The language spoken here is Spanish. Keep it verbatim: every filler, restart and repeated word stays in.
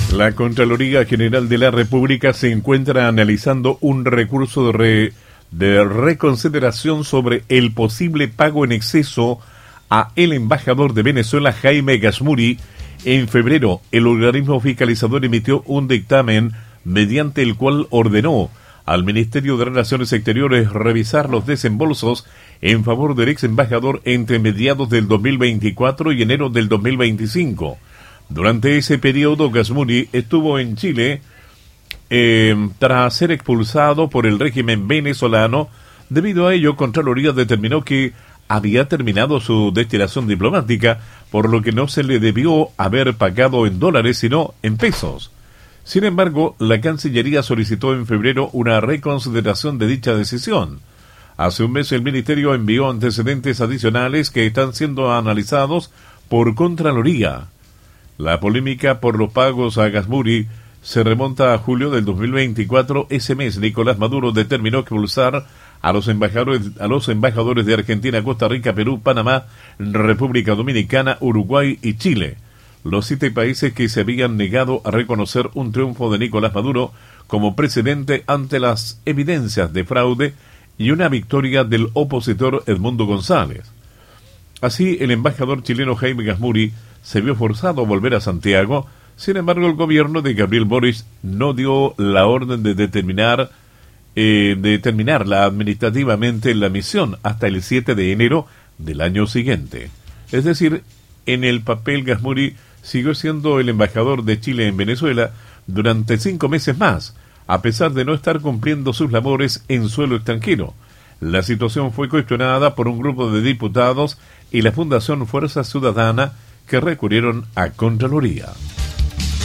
La Contraloría General de la República se encuentra analizando un recurso de, re, de reconsideración sobre el posible pago en exceso a el embajador de Venezuela, Jaime Gashmuri. En febrero, el organismo fiscalizador emitió un dictamen mediante el cual ordenó al Ministerio de Relaciones Exteriores revisar los desembolsos en favor del ex embajador entre mediados del dos mil veinticuatro y enero del dos mil veinticinco. Durante ese periodo, Gashmuri estuvo en Chile eh, tras ser expulsado por el régimen venezolano. Debido a ello, Contraloría determinó que había terminado su destilación diplomática, por lo que no se le debió haber pagado en dólares, sino en pesos. Sin embargo, la Cancillería solicitó en febrero una reconsideración de dicha decisión. Hace un mes el Ministerio envió antecedentes adicionales que están siendo analizados por Contraloría. La polémica por los pagos a Gashmuri se remonta a julio del dos mil veinticuatro. Ese mes, Nicolás Maduro determinó expulsar a los embajadores, a los embajadores de Argentina, Costa Rica, Perú, Panamá, República Dominicana, Uruguay y Chile, los siete países que se habían negado a reconocer un triunfo de Nicolás Maduro como presidente ante las evidencias de fraude y una victoria del opositor Edmundo González. Así, el embajador chileno Jaime Gashmuri se vio forzado a volver a Santiago. Sin embargo, el gobierno de Gabriel Boric no dio la orden de determinar eh, de determinarla administrativamente la misión hasta el siete de enero del año siguiente. Es decir, en el papel Gashmuri siguió siendo el embajador de Chile en Venezuela durante cinco meses más, a pesar de no estar cumpliendo sus labores en suelo extranjero. La situación fue cuestionada por un grupo de diputados y la Fundación Fuerza Ciudadana, que recurrieron a Contraloría.